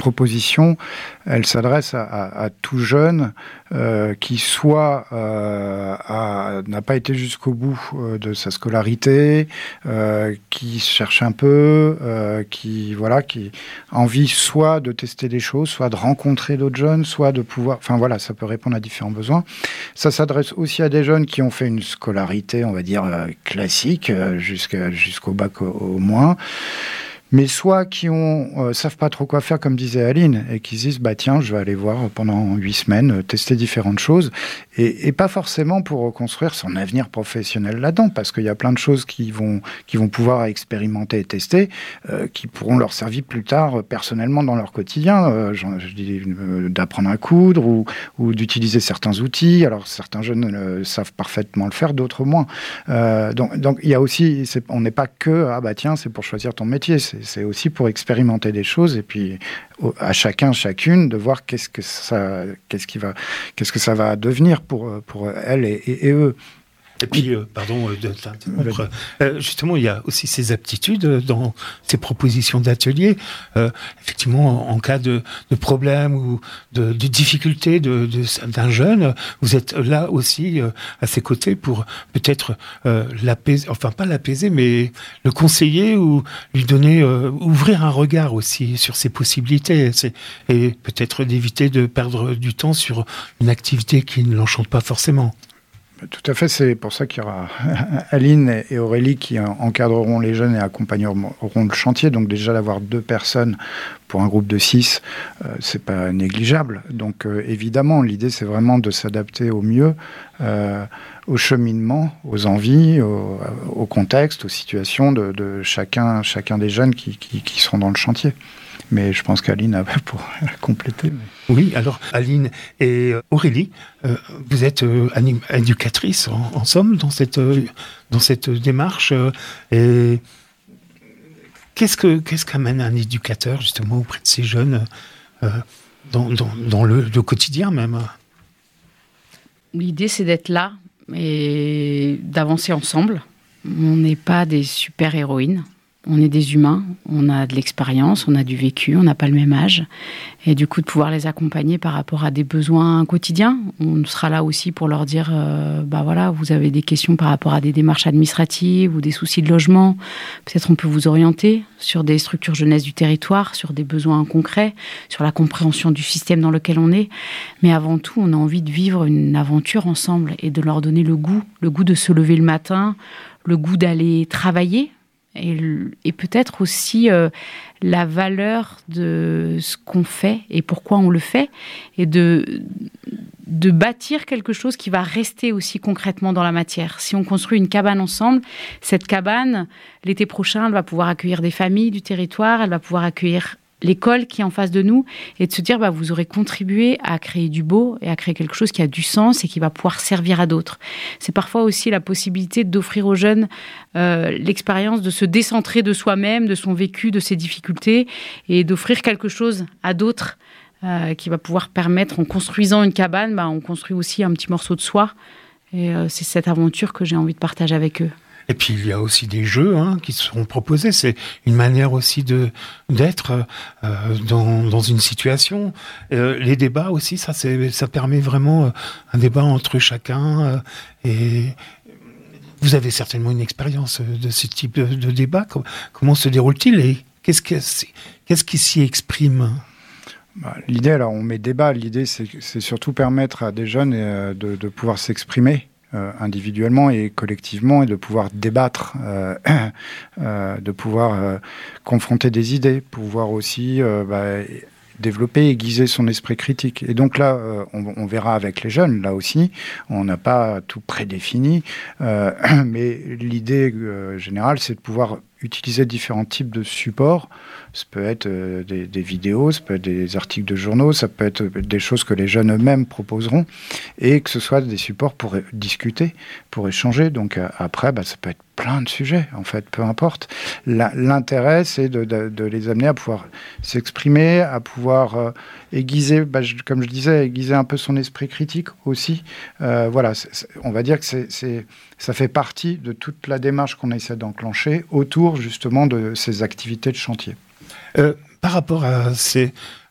proposition, elle s'adresse à tout jeune qui soit n'a pas été jusqu'au bout de sa scolarité, qui cherche un peu, qui a envie soit de tester des choses, soit de rencontrer d'autres jeunes, soit de pouvoir... Enfin voilà, ça peut répondre à différents besoins. Ça s'adresse aussi à des jeunes qui ont fait une scolarité, on va dire, classique, jusqu'au bac au moins, mais soit qui savent pas trop quoi faire, comme disait Aline, et qui se disent tiens, je vais aller voir pendant 8 semaines, tester différentes choses, et pas forcément pour reconstruire son avenir professionnel là-dedans, parce qu'il y a plein de choses qui vont pouvoir expérimenter et tester, qui pourront leur servir plus tard personnellement dans leur quotidien. Je dis d'apprendre à coudre ou d'utiliser certains outils. Alors certains jeunes savent parfaitement le faire, d'autres moins. Donc il y a aussi, on n'est pas que tiens, c'est pour choisir ton métier. C'est aussi pour expérimenter des choses et puis à chacune de voir qu'est-ce que ça va devenir pour elle et eux. Et puis, pardon de t'interrompre, justement, il y a aussi ces aptitudes dans ces propositions d'atelier. Effectivement, en cas de problème ou de difficulté d'un jeune, vous êtes là aussi à ses côtés pour peut-être l'apaiser, enfin pas l'apaiser, mais le conseiller ou lui donner, ouvrir un regard aussi sur ses possibilités et peut-être d'éviter de perdre du temps sur une activité qui ne l'enchante pas forcément. Tout à fait, c'est pour ça qu'il y aura Aline et Aurélie qui encadreront les jeunes et accompagneront le chantier. Donc déjà d'avoir 2 personnes pour un groupe de 6, c'est pas négligeable. Donc évidemment, l'idée c'est vraiment de s'adapter au mieux au cheminement, aux envies, au contexte, aux situations de chacun des jeunes qui seront dans le chantier. Mais je pense qu'Aline a pour compléter. Oui, alors Aline et Aurélie, vous êtes éducatrices en somme dans cette démarche. Et qu'est-ce qu'amène un éducateur justement auprès de ces jeunes dans le quotidien même? L'idée c'est d'être là et d'avancer ensemble. On n'est pas des super-héroïnes. On est des humains, on a de l'expérience, on a du vécu, on n'a pas le même âge. Et du coup, de pouvoir les accompagner par rapport à des besoins quotidiens. On sera là aussi pour leur dire, voilà, vous avez des questions par rapport à des démarches administratives ou des soucis de logement. Peut-être on peut vous orienter sur des structures jeunesse du territoire, sur des besoins concrets, sur la compréhension du système dans lequel on est. Mais avant tout, on a envie de vivre une aventure ensemble et de leur donner le goût de se lever le matin, le goût d'aller travailler, et peut-être aussi la valeur de ce qu'on fait et pourquoi on le fait, et de bâtir quelque chose qui va rester aussi concrètement dans la matière. Si on construit une cabane ensemble, cette cabane, l'été prochain, elle va pouvoir accueillir des familles du territoire, elle va pouvoir accueillir l'école qui est en face de nous, et de se dire vous aurez contribué à créer du beau et à créer quelque chose qui a du sens et qui va pouvoir servir à d'autres. C'est parfois aussi la possibilité d'offrir aux jeunes l'expérience de se décentrer de soi-même, de son vécu, de ses difficultés, et d'offrir quelque chose à d'autres qui va pouvoir permettre, en construisant une cabane, on construit aussi un petit morceau de soi, et c'est cette aventure que j'ai envie de partager avec eux. Et puis il y a aussi des jeux qui seront proposés. C'est une manière aussi d'être dans une situation. Les débats aussi, ça permet vraiment un débat entre chacun. Et vous avez certainement une expérience de ce type de débat. Comment se déroule-t-il et qu'est-ce qui s'y exprime? L'idée, alors on met débat. L'idée, c'est surtout permettre à des jeunes de pouvoir s'exprimer individuellement et collectivement, et de pouvoir débattre, de pouvoir confronter des idées, pouvoir aussi développer, aiguiser son esprit critique. Et donc là, on verra avec les jeunes, là aussi, on n'a pas tout prédéfini, mais l'idée générale, c'est de pouvoir utiliser différents types de supports. Ça peut être des vidéos, ça peut être des articles de journaux, ça peut être des choses que les jeunes eux-mêmes proposeront, et que ce soit des supports pour discuter, pour échanger. Donc après, ça peut être plein de sujets, en fait, peu importe. L'intérêt, c'est de les amener à pouvoir s'exprimer, à pouvoir aiguiser, comme je disais, aiguiser un peu son esprit critique aussi. Voilà, on va dire que ça fait partie de toute la démarche qu'on essaie d'enclencher autour, justement, de ces activités de chantier. Par rapport à ces